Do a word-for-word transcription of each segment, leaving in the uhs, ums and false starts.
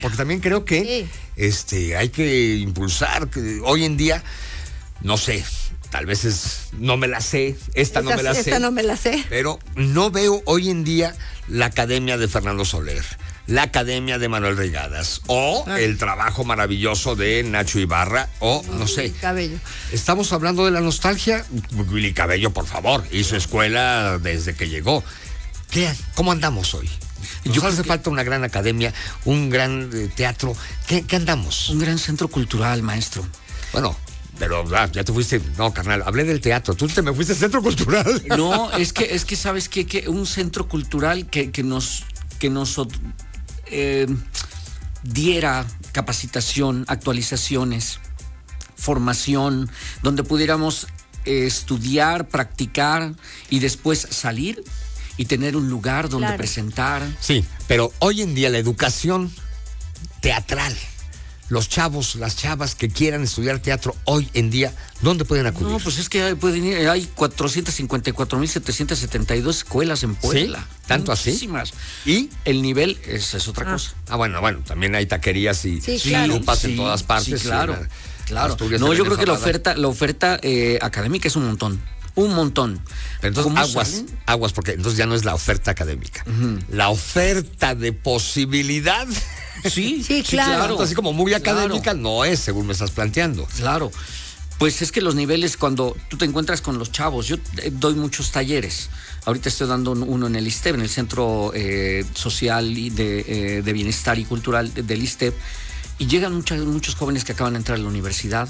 Porque también creo que sí. este, hay que impulsar, que hoy en día, no sé, tal vez es, no me la sé, esta, esta no me la esta sé. Esta no me la sé. Pero no veo hoy en día la academia de Fernando Soler, la academia de Manuel Reigadas, o ah. el trabajo maravilloso de Nacho Ibarra, o no, no sé. Cabello. Estamos hablando de la nostalgia. Willy Cabello, por favor, hizo escuela desde que llegó. ¿Qué? ¿Cómo andamos hoy? Nos Yo hace que... falta una gran academia, un gran eh, teatro. ¿Qué, ¿Qué andamos? Un gran centro cultural, maestro. Bueno, pero ah, ya te fuiste. No, carnal, hablé del teatro. Tú te me fuiste al centro cultural. No, es que, es que sabes qué, que un centro cultural que, que nos, que nos eh, diera capacitación, actualizaciones, formación, donde pudiéramos eh, estudiar, practicar y después salir y tener un lugar donde claro. presentar. Sí, pero hoy en día la educación teatral, los chavos, las chavas que quieran estudiar teatro hoy en día, ¿dónde pueden acudir? No, pues es que hay, pueden ir, hay cuatrocientas cincuenta y cuatro mil setecientas setenta y dos escuelas en Puebla. ¿Sí? ¿Tanto así? Muchísimas. ¿Y? El nivel es, es otra ah. cosa. Ah, bueno, bueno, también hay taquerías y sí, claro. lupas sí, en todas partes. Sí, claro, la, claro. No, yo creo que la oferta, la oferta eh, académica es un montón. Un montón. Entonces, aguas, salen? aguas, porque entonces ya no es la oferta académica. Uh-huh. La oferta de posibilidad. Sí, sí, claro. Entonces, así como muy académica, claro. no es, según me estás planteando. Claro. Pues es que los niveles, cuando tú te encuentras con los chavos, yo doy muchos talleres. Ahorita estoy dando uno en el ISTEB, en el Centro eh, Social y de, eh, de Bienestar y Cultural del ISTEB, y llegan muchos, muchos jóvenes que acaban de entrar a la universidad.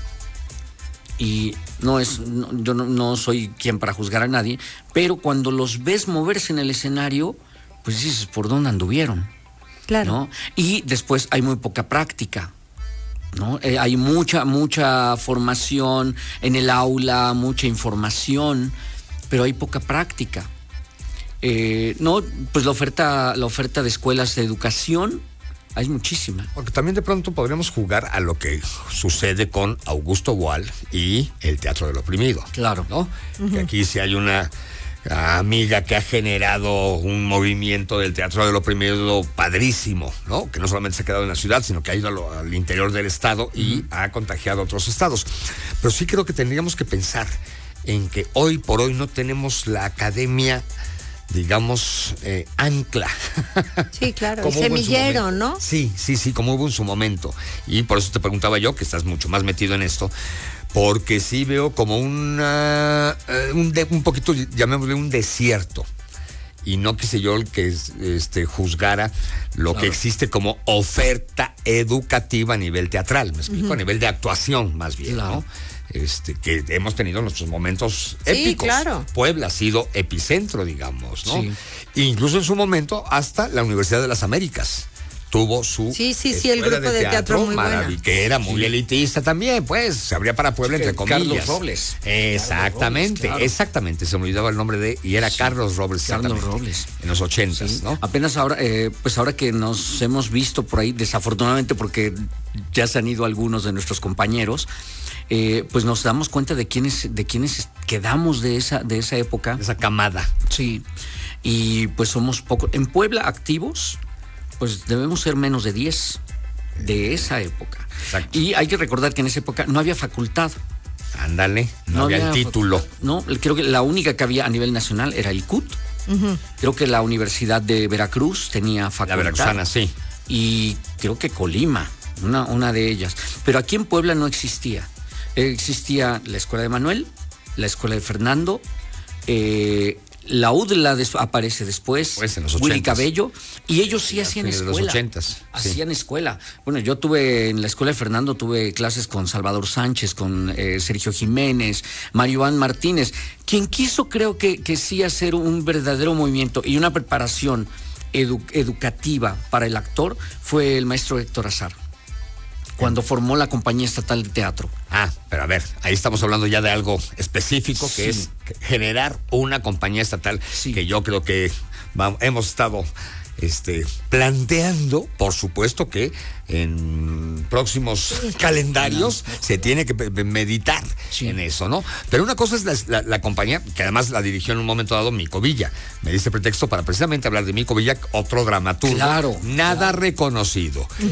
Y no es, no, yo no, no soy quien para juzgar a nadie, pero cuando los ves moverse en el escenario, pues dices, ¿por dónde anduvieron? Claro. ¿No? Y después hay muy poca práctica, ¿no? Eh, hay mucha, mucha formación en el aula, mucha información, pero hay poca práctica. Eh, no, pues la oferta, la oferta de escuelas de educación hay muchísima. Porque también de pronto podríamos jugar a lo que sucede con Augusto Boal y el Teatro del Oprimido. Claro. ¿No? Uh-huh. Que aquí sí hay una amiga que ha generado un movimiento del Teatro del Oprimido padrísimo, ¿no? Que no solamente se ha quedado en la ciudad, sino que ha ido a lo, al interior del estado y uh-huh. ha contagiado a otros estados. Pero sí creo que tendríamos que pensar en que hoy por hoy no tenemos la academia, digamos, eh, ancla. Sí, claro, el semillero, ¿no? Sí, sí, sí, como hubo en su momento. Y por eso te preguntaba yo, que estás mucho más metido en esto, porque sí veo como una, uh, un, de, un poquito, llamémosle un desierto. Y no quise yo el que este, juzgara lo claro. que existe como oferta educativa a nivel teatral, me explico, uh-huh. a nivel de actuación más bien, claro. ¿no? Este, que hemos tenido nuestros momentos sí, épicos. Claro. Puebla ha sido epicentro, digamos, ¿no? Sí. Incluso en su momento hasta la Universidad de las Américas tuvo su sí, sí, sí, el grupo de teatro, teatro muy marav- que era muy sí. elitista también, pues, se abría para Puebla, entre comillas. Carlos Robles. Exactamente, Carlos Robles, claro. exactamente, se me olvidaba el nombre de, y era sí. Carlos Robles. Carlos Robles. En los ochentas, sí. ¿no? Apenas ahora, eh, pues ahora que nos hemos visto por ahí, desafortunadamente porque ya se han ido algunos de nuestros compañeros, eh, pues nos damos cuenta de quiénes, de quiénes quedamos de esa, de esa época. De esa camada. Sí, y pues somos pocos. En Puebla activos, pues debemos ser menos de diez de esa época. Exacto. Y hay que recordar que en esa época no había facultad. Ándale, no, no había, había el título. Facultad. No, creo que la única que había a nivel nacional era el C U T. Uh-huh. Creo que la Universidad de Veracruz tenía facultad. La veracruzana, sí. Y creo que Colima, una, una de ellas. Pero aquí en Puebla no existía. Existía la Escuela de Manuel, la Escuela de Fernando, eh, la U D L A de, aparece después, pues en los Willy Cabello, y ellos sí, sí hacían escuela. De los ochentas, hacían sí. escuela. Bueno, yo tuve en la Escuela de Fernando, tuve clases con Salvador Sánchez, con eh, Sergio Jiménez, Mario Iván Martínez. Quien quiso, creo que, que sí hacer un verdadero movimiento y una preparación edu- educativa para el actor fue el maestro Héctor Azar, cuando formó la Compañía Estatal de Teatro. Ah, pero a ver, ahí estamos hablando ya de algo específico, que sí. es generar una compañía estatal, sí. que yo creo que vamos, hemos estado este, planteando, por supuesto que en próximos sí. calendarios no. se tiene que meditar sí. en eso, ¿no? Pero una cosa es la, la, la compañía, que además la dirigió en un momento dado Mico Villa. Me diste pretexto para precisamente hablar de Mico Villa, otro dramaturgo. Claro. Nada claro. reconocido.